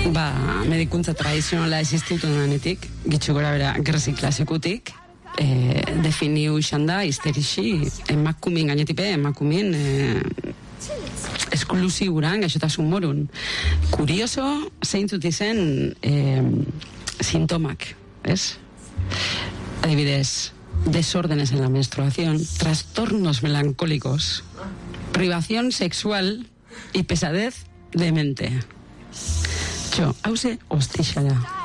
medikuntza tradizionala existitu denetik, gitxu gora bera grezi klasikutik, definiu izan da, histerixi, emakumin gainetipe, emakumin esklusiburan, gaixotasun morun. Kurioso, zeintzut izen sintomak, ez? Adibidez, desórdenes en la menstruación, trastornos melancólicos, privación sexual y pesadez de mente. Hauze, ostixala.